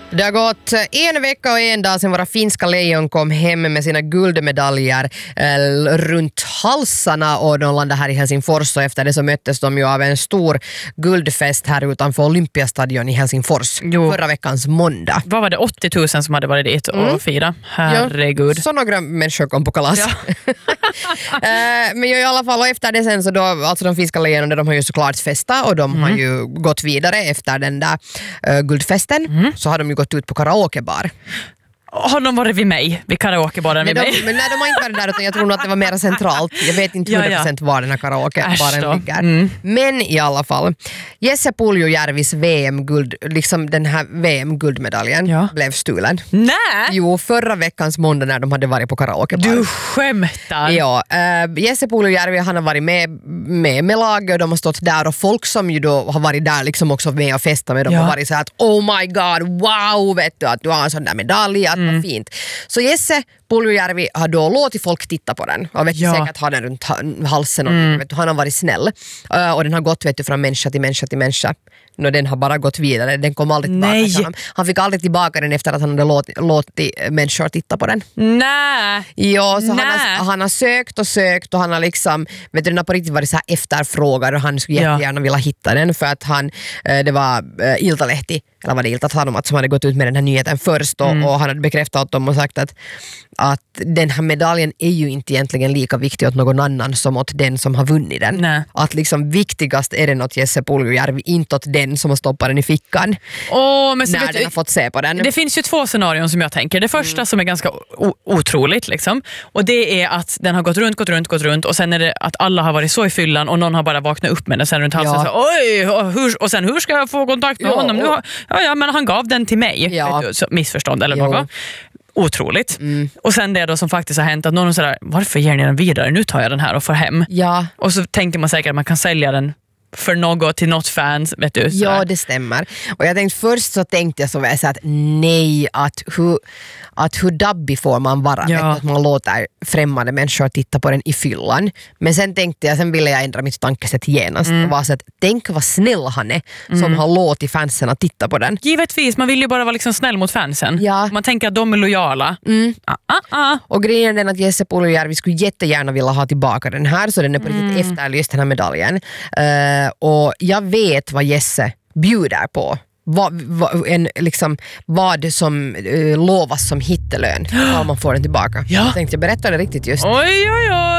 Det har gått en vecka och en dag sedan våra finska lejon kom hem med sina guldmedaljer runt halsarna och de landade här i Helsingfors, och efter det så möttes de ju av en stor guldfest här utanför Olympiastadion i Helsingfors förra veckans måndag. Vad var det? 80 000 som hade varit dit och fira? Herregud. Ja, så några människor kom på kalas. Ja. Men i alla fall, och efter det sen så då, alltså de finska lejonen, de har ju såklart festat och de har ju gått vidare efter den där guldfesten. Så har de ju gått ut på karaokebar. Har de varit vid mig? Vid karaokebaren vid mig? Men nej, de har inte varit där, utan jag tror nog att det var mer centralt. Jag vet inte 100% var den här karaokebaren ligger. Men i alla fall, Jesse Puljujärvis VM-guld, liksom den här VM-guldmedaljen blev stulen. Nej! Jo, förra veckans måndag när de hade varit på karaokebar. Du skämtar! Ja, Jesse Puljujärvi, han har varit med laget och de har stått där, och folk som ju då har varit där liksom också med och festat med dem har varit så att oh my god, wow, vet du att du har en sån där medalj, att vad fint. Så Jesse Puljujärvi har då låtit folk titta på den och vet säkert ha den runt halsen och vet du, han har varit snäll och den har gått, vet du, från människa till människa till människa. No, den har bara gått vidare, den kom aldrig tillbaka. Han fick aldrig tillbaka den efter att han hade låtit människor titta på den. Nej. Ja, så han har sökt och han har liksom, vet du, den har på riktigt varit så här efterfrågad och han skulle jättegärna vilja hitta den för att det var Iltalehti, eller var det Ilta Sanomat som hade gått ut med den här nyheten först och han hade bekräftat åt dem och sagt att den här medaljen är ju inte egentligen lika viktig åt någon annan som åt den som har vunnit den. Nej. Att liksom viktigast är den åt Jesse Puljujärvi, inte åt den som har stoppat den i fickan men när den har fått se på den. Det finns ju två scenarion som jag tänker. Det första som är ganska otroligt liksom, och det är att den har gått runt och sen är det att alla har varit så i fyllan och någon har bara vaknat upp med den sen runt halsen så, oj, och sen hur ska jag få kontakt med honom nu? Men han gav den till mig. Vet du, så missförstånd eller något. Otroligt. Och sen det då som faktiskt har hänt att någon sådär, varför ger ni den vidare? Nu tar jag den här och får hem. Ja. Och så tänker man säkert att man kan sälja den för något till något fans, vet du. Så. Ja, det stämmer. Och jag tänkte först så att nej, att hur dabbig får man vara, vet du, att man låter främmande människor titta på den i fyllan. Men sen ville jag ändra mitt tankesätt genast och var så att tänk vad snäll han är som har låtit fansen att titta på den. Givetvis, man vill ju bara vara liksom snäll mot fansen. Ja. Man tänker att de är lojala. Och grejen är den att Jesse Puljujärvi skulle jättegärna vilja ha tillbaka den här, så den är på riktigt efterlyst, den här medaljen. Och jag vet vad Jesse bjuder på. Vad som lovas som hittelön om man får den tillbaka. Jag tänkte berätta det riktigt just. Oj.